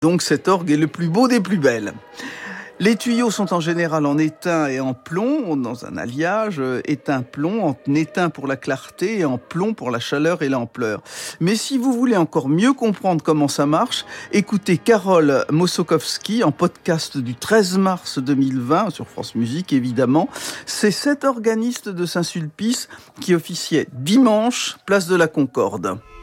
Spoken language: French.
Donc cet orgue est le plus beau des plus belles. Les tuyaux sont en général en étain et en plomb, dans un alliage étain-plomb, en étain pour la clarté et en plomb pour la chaleur et l'ampleur. Mais si vous voulez encore mieux comprendre comment ça marche, écoutez Carole Mossokowski en podcast du 13 mars 2020 sur France Musique évidemment. C'est cet organiste de Saint-Sulpice qui officiait dimanche, place de la Concorde.